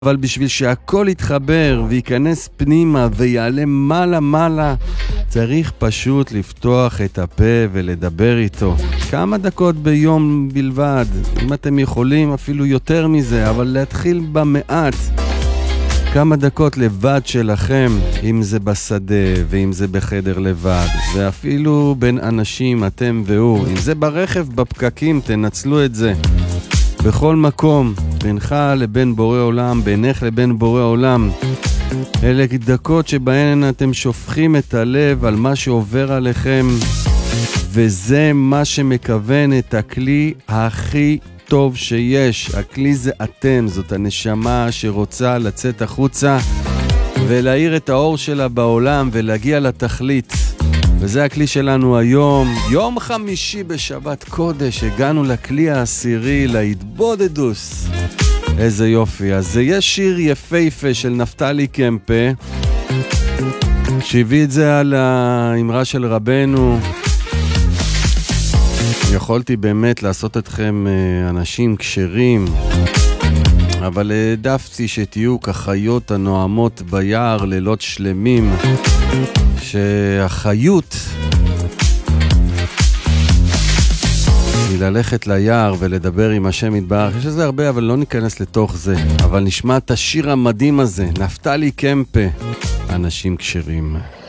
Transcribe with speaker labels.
Speaker 1: אבל בשביל שהכל יתחבר וייכנס פנימה ויעלה מעלה, צריך פשוט לפתוח את הפה ולדבר איתו. כמה דקות ביום בלבד, אם אתם יכולים אפילו יותר מזה, אבל להתחיל במעט. כמה דקות לבד שלכם, אם זה בשדה ואם זה בחדר לבד, ואפילו בין אנשים, אתם והוא. אם זה ברכב, בפקקים, תנצלו את זה. בכל מקום, בינך לבין בורא עולם, בינך לבין בורא עולם. אלה דקות שבהן אתם שופכים את הלב על מה שעובר עליכם, וזה מה שמכוון את הכלי הכי טוב שיש. הכלי זה אתם, זאת הנשמה שרוצה לצאת החוצה ולהאיר את האור שלה בעולם ולהגיע לתכלית. וזה הכלי שלנו היום, יום חמישי בשבת קודש, הגענו לכלי העשירי, להתבודדוס. איזה יופי. אז יש שיר יפהפה של נפתלי קמפה, שהביא את זה על האמרה של רבנו. יכולתי באמת לעשות אתכם אנשים כשרים, אבל העדפתי שתהיו כחיות הנועמות ביער לילות שלמים, שהחיות היא ללכת ליער ולדבר עם השם יתברך. יש לזה הרבה, אבל לא ניכנס לתוך זה. אבל נשמע את השיר המדהים הזה, נפתלי קמפה, אנשים כשרים.